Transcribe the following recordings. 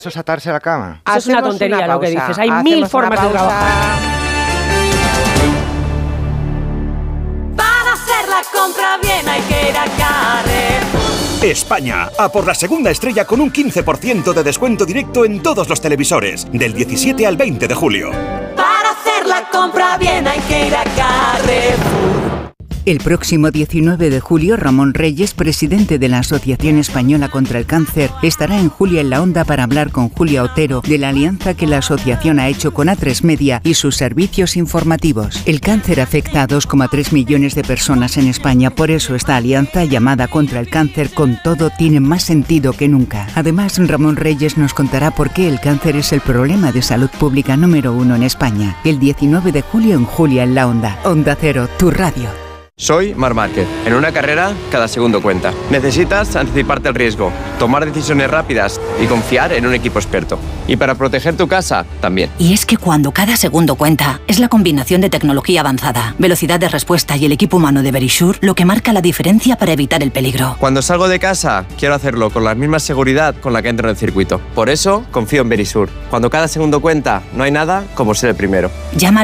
Eso es atarse a la cama. Eso es una tontería lo que dices. Hay mil formas de trabajar. Para hacer la compra bien hay que ir a Carrefour. España, a por la segunda estrella con un 15% de descuento directo en todos los televisores, del 17 al 20 de julio. Para hacer la compra bien hay que ir a Carrefour. El próximo 19 de julio, Ramón Reyes, presidente de la Asociación Española contra el Cáncer, estará en Julia en la Onda para hablar con Julia Otero de la alianza que la asociación ha hecho con A3 Media y sus servicios informativos. El cáncer afecta a 2,3 millones de personas en España, por eso esta alianza llamada Contra el Cáncer con Todo tiene más sentido que nunca. Además, Ramón Reyes nos contará por qué el cáncer es el problema de salud pública número 1 en España. El 19 de julio en Julia en la Onda. Onda Cero, tu radio. Soy Marc Márquez. En una carrera, cada segundo cuenta. Necesitas anticiparte al riesgo, tomar decisiones rápidas y confiar en un equipo experto. Y para proteger tu casa, también. Y es que cuando cada segundo cuenta, es la combinación de tecnología avanzada, velocidad de respuesta y el equipo humano de Verisure lo que marca la diferencia para evitar el peligro. Cuando salgo de casa, quiero hacerlo con la misma seguridad con la que entro en el circuito. Por eso, confío en Verisure. Cuando cada segundo cuenta, no hay nada como ser el primero. Llama al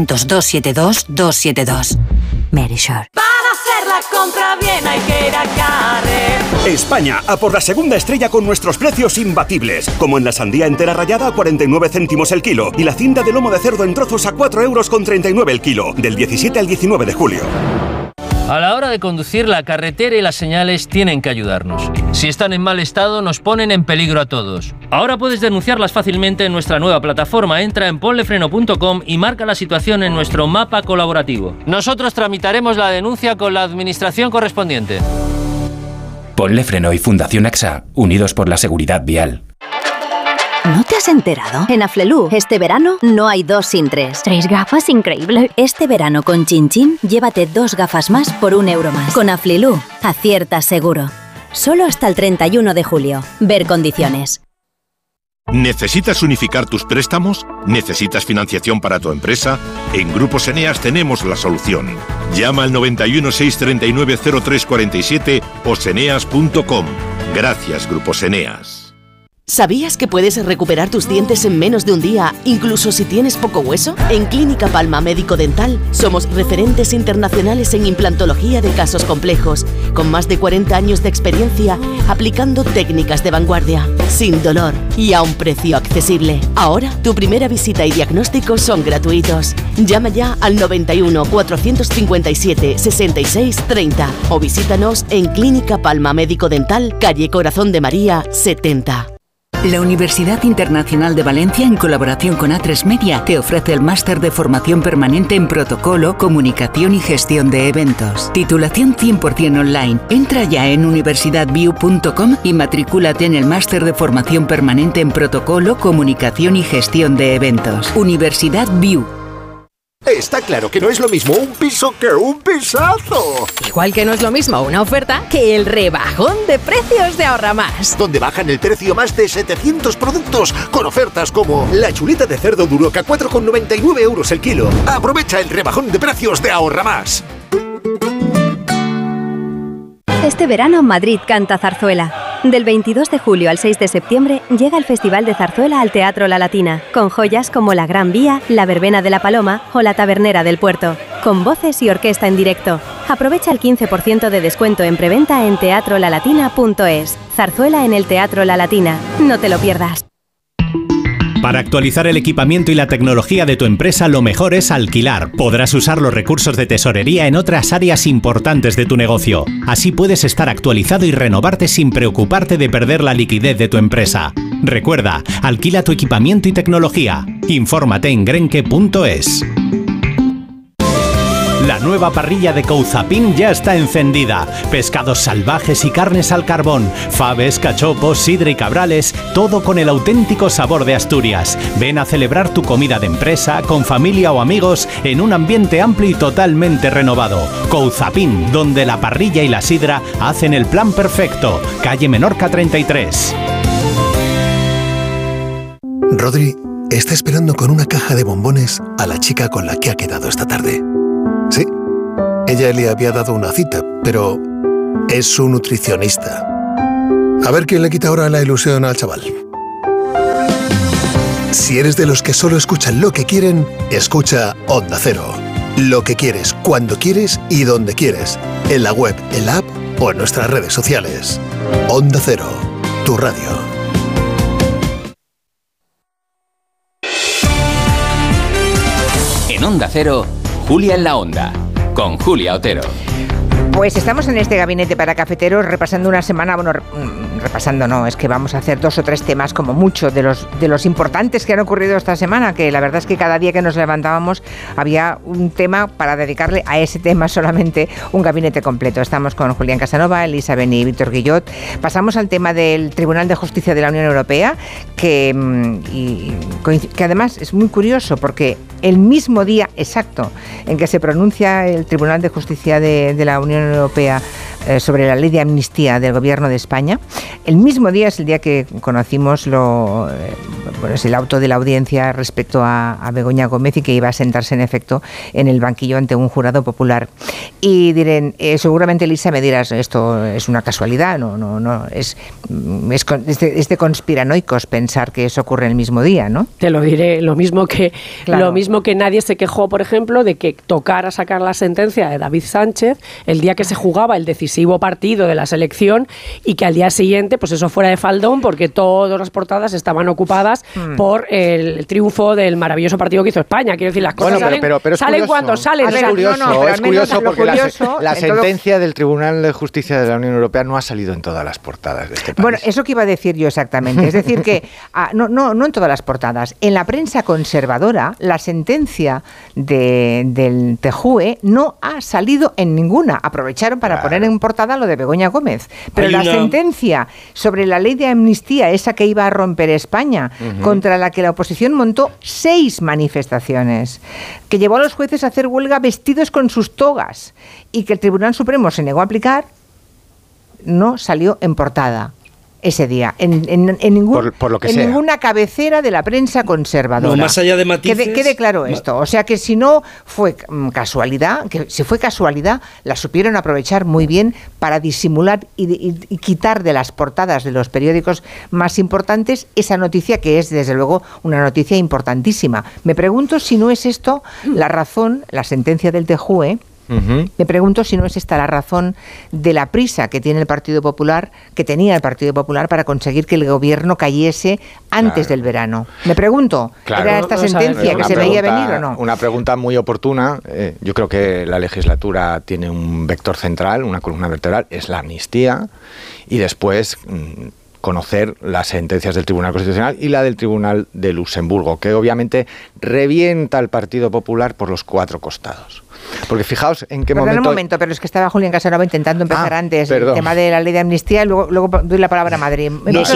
900-272-272. Verisure. Para hacer la compra bien hay que ir a Carrefour. España, a por la segunda estrella con nuestros precios imbatibles. Como en la sandía entera rallada a 49 céntimos el kilo y la cinta de lomo de cerdo en trozos a 4,39 € el kilo. Del 17 al 19 de julio. A la hora de conducir, la carretera y las señales tienen que ayudarnos. Si están en mal estado, nos ponen en peligro a todos. Ahora puedes denunciarlas fácilmente en nuestra nueva plataforma. Entra en ponlefreno.com y marca la situación en nuestro mapa colaborativo. Nosotros tramitaremos la denuncia con la administración correspondiente. Ponle Freno y Fundación AXA, unidos por la seguridad vial. ¿No te has enterado? En Aflelu, este verano no hay 2 sin 3. 3 gafas, increíble. Este verano con Chin Chin, llévate 2 gafas más por €1 más. Con Aflelu, aciertas seguro. Solo hasta el 31 de julio. Ver condiciones. ¿Necesitas unificar tus préstamos? ¿Necesitas financiación para tu empresa? En Grupos Eneas tenemos la solución. Llama al 91 639 0347 o seneas.com. Gracias, Grupos Eneas. ¿Sabías que puedes recuperar tus dientes en menos de un día, incluso si tienes poco hueso? En Clínica Palma Médico Dental somos referentes internacionales en implantología de casos complejos, con más de 40 años de experiencia aplicando técnicas de vanguardia, sin dolor y a un precio accesible. Ahora, tu primera visita y diagnóstico son gratuitos. Llama ya al 91 457 66 30 o visítanos en Clínica Palma Médico Dental, calle Corazón de María 70. La Universidad Internacional de Valencia, en colaboración con A3 Media, te ofrece el máster de formación permanente en protocolo, comunicación y gestión de eventos. Titulación 100% online. Entra ya en universidadview.com y matricúlate en el máster de formación permanente en protocolo, comunicación y gestión de eventos. Universidad View. Está claro que no es lo mismo un piso que un pisazo. Igual que no es lo mismo una oferta que el rebajón de precios de Ahorra Más. Donde bajan el precio más de 700 productos con ofertas como la chuleta de cerdo Duroc a 4,99 € el kilo. Aprovecha el rebajón de precios de Ahorra Más. Este verano Madrid canta zarzuela. Del 22 de julio al 6 de septiembre llega el Festival de Zarzuela al Teatro La Latina, con joyas como La Gran Vía, La Verbena de la Paloma o La Tabernera del Puerto, con voces y orquesta en directo. Aprovecha el 15% de descuento en preventa en teatrolalatina.es. Zarzuela en el Teatro La Latina. No te lo pierdas. Para actualizar el equipamiento y la tecnología de tu empresa, lo mejor es alquilar. Podrás usar los recursos de tesorería en otras áreas importantes de tu negocio. Así puedes estar actualizado y renovarte sin preocuparte de perder la liquidez de tu empresa. Recuerda, alquila tu equipamiento y tecnología. Infórmate en grenke.es. La nueva parrilla de Couzapin ya está encendida. Pescados salvajes y carnes al carbón, faves, cachopos, sidra y cabrales, todo con el auténtico sabor de Asturias. Ven a celebrar tu comida de empresa, con familia o amigos, en un ambiente amplio y totalmente renovado. Couzapin, donde la parrilla y la sidra hacen el plan perfecto. Calle Menorca 33. Rodri está esperando con una caja de bombones a la chica con la que ha quedado esta tarde. Sí, ella le había dado una cita, pero es su nutricionista. A ver quién le quita ahora la ilusión al chaval. Si eres de los que solo escuchan lo que quieren, escucha Onda Cero. Lo que quieres, cuando quieres y donde quieres. En la web, en la app o en nuestras redes sociales. Onda Cero, tu radio. En Onda Cero, Julia en la Onda, con Julia Otero. Pues estamos en este gabinete para cafeteros repasando una semana, repasando no, es que vamos a hacer 2 o 3 temas como mucho de los importantes que han ocurrido esta semana, que la verdad es que cada día que nos levantábamos había un tema para dedicarle a ese tema solamente un gabinete completo. Estamos con Julián Casanova, Elisa Beni y Víctor Guillot. Pasamos al tema del Tribunal de Justicia de la Unión Europea, que además es muy curioso porque el mismo día exacto en que se pronuncia el Tribunal de Justicia de la Unión Europea sobre la ley de amnistía del Gobierno de España, el mismo día es el día que conocimos es el auto de la audiencia respecto a Begoña Gómez y que iba a sentarse en efecto en el banquillo ante un jurado popular. Y dirán, seguramente Elisa me dirás, esto es una casualidad, no es de conspiranoicos pensar que eso ocurre el mismo día, ¿no? Te lo diré, lo mismo que nadie se quejó, por ejemplo, de que tocara sacar la sentencia de David Sánchez el día que se jugaba el decisivo partido de la selección y que al día siguiente, pues eso fuera de faldón porque todas las portadas estaban ocupadas por el triunfo del maravilloso partido que hizo España. Quiero decir, las cosas salen cuando salen. Es curioso porque la sentencia del Tribunal de Justicia de la Unión Europea no ha salido en todas las portadas de este país. Bueno, eso que iba a decir yo exactamente. Es decir que, no en todas las portadas. En la prensa conservadora, la sentencia del TJUE no ha salido en ninguna. Aprovecharon para poner en portada lo de Begoña Gómez. Pero la sentencia sobre la ley de amnistía, esa que iba a romper España, contra la que la oposición montó 6 manifestaciones, que llevó a los jueces a hacer huelga vestidos con sus togas y que el Tribunal Supremo se negó a aplicar, no salió en portada ese día, en ninguna cabecera de la prensa conservadora. No, más allá de matices... Quede claro esto. O sea que si no fue casualidad, que si fue casualidad, la supieron aprovechar muy bien para disimular y quitar de las portadas de los periódicos más importantes esa noticia que es, desde luego, una noticia importantísima. Me pregunto si no es esto la razón, la sentencia del TJUE. Me pregunto si no es esta la razón de la prisa que tenía el Partido Popular para conseguir que el gobierno cayese antes del verano. Me pregunto, ¿era esta sentencia que se veía venir o no? Una pregunta muy oportuna. Yo creo que la legislatura tiene un vector central, una columna vertebral, es la amnistía, y después conocer las sentencias del Tribunal Constitucional y la del Tribunal de Luxemburgo, que obviamente revienta al Partido Popular por los 4 costados. Porque fijaos en qué momento... un momento, pero es que estaba Julián Casanova intentando empezar antes el tema de la ley de amnistía y luego doy la palabra a Madrid.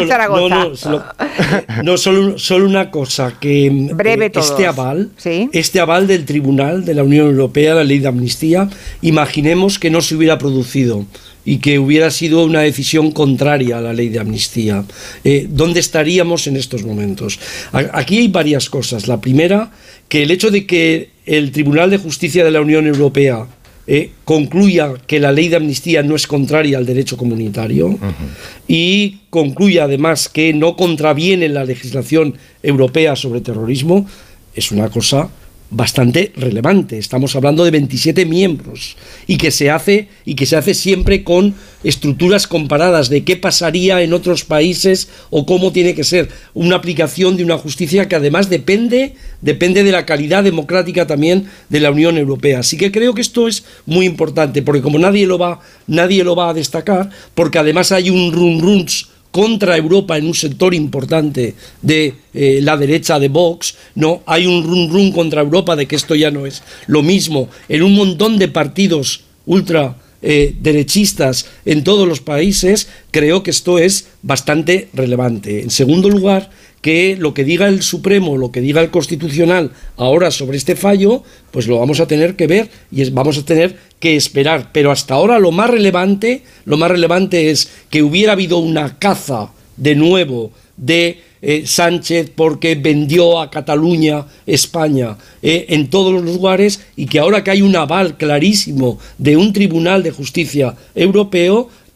Solo una cosa, que breve este aval del Tribunal de la Unión Europea, la ley de amnistía, imaginemos que no se hubiera producido y que hubiera sido una decisión contraria a la ley de amnistía. ¿Dónde estaríamos en estos momentos? Aquí hay varias cosas. La primera, que el hecho de que el Tribunal de Justicia de la Unión Europea concluya que la ley de amnistía no es contraria al derecho comunitario y concluya además que no contraviene la legislación europea sobre terrorismo, es una cosa bastante relevante. Estamos hablando de 27 miembros y que se hace siempre con estructuras comparadas de qué pasaría en otros países o cómo tiene que ser una aplicación de una justicia que además depende de la calidad democrática también de la Unión Europea. Así que creo que esto es muy importante, porque como nadie lo va a destacar, porque además hay un run-runs contra Europa en un sector importante de la derecha de Vox, no hay un run contra Europa de que esto ya no es lo mismo en un montón de partidos ultra derechistas en todos los países. Creo que esto es bastante relevante. En segundo lugar, que lo que diga el Supremo, lo que diga el Constitucional ahora sobre este fallo, pues lo vamos a tener que ver y vamos a tener que esperar. Pero hasta ahora lo más relevante es que hubiera habido una caza de nuevo de Sánchez porque vendió a Cataluña, España, en todos los lugares, y que ahora que hay un aval clarísimo de un Tribunal de Justicia europeo,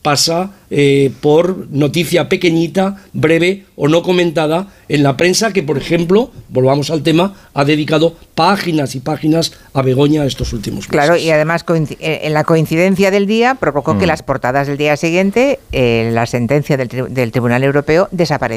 pasa por noticia pequeñita, breve o no comentada en la prensa que, por ejemplo, volvamos al tema, ha dedicado páginas y páginas a Begoña estos últimos meses. Claro, y además en la coincidencia del día provocó que las portadas del día siguiente, la sentencia del Tribunal Europeo desapareciera.